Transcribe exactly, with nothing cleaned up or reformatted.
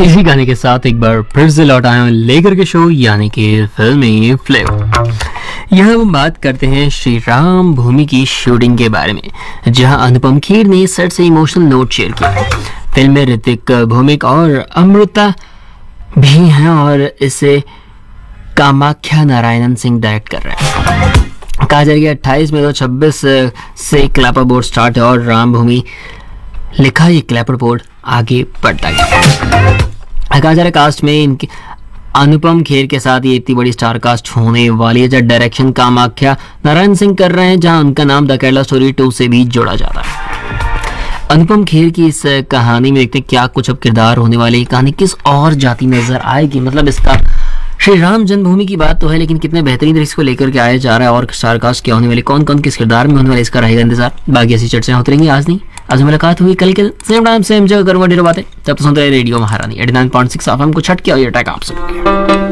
इसी गाने के साथ एक बार फिर से लौट आए हैं लेकर के शो यानी कि फिल्मी फ्लेवर। यहाँ हम बात करते हैं श्री राम भूमि की शूटिंग के बारे में, जहां अनुपम खेर ने सेट से इमोशनल नोट शेयर किया। फिल्म में ऋतिक, भूमिक और अमृता भी हैं और इसे कामाख्या नारायणन सिंह डायरेक्ट कर रहे हैं। कहा जाएगा अट्ठाईस में तो छब्बीस से क्लैपर बोर्ड स्टार्ट है और राम भूमि लिखा ये क्लैपर बोर्ड आगे बढ़ता गया। कहा जा रहा है कास्ट में इनके अनुपम खेर के साथ ये इतनी बड़ी स्टार कास्ट होने वाली है, जब डायरेक्शन कामाख्या नारायण सिंह कर रहे हैं, जहां उनका नाम द केरला स्टोरी टू से भी जोड़ा जा रहा है। अनुपम खेर की इस कहानी में देखते हैं क्या कुछ अब किरदार होने वाले, ये कहानी किस और जाति नजर आएगी। मतलब इसका श्री राम जन्मभूमि की बात तो है, लेकिन कितने बेहतरीन तरीके से लेकर के आया जा रहा है और स्टार कास्ट क्या होने वाली, कौन कौन किस किरदार में होने वाले, इसका रहेगा इंतजार। बाकी ऐसी चर्चाएं होती रहेंगी। आज नहीं आज मुलाकात हुई कल के सेम टाइम सेम जगह करूंगा ढेरों बातें। तब तो सुनते रहे रेडियो महारानी eighty nine point six F M को छट के और ये ट्रैक आप सुनिए।